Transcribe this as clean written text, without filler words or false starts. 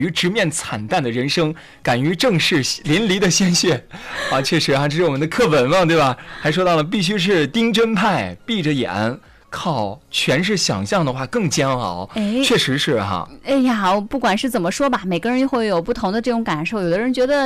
于直面惨淡的人生，敢于正视淋漓的鲜血，啊，确实啊，这是我们的课文嘛，对吧？还说到了必须是丁真派，闭着眼靠全是想象的话更煎熬，确实是哈。 哎呀，不管是怎么说吧，每个人会有不同的这种感受，有的人觉得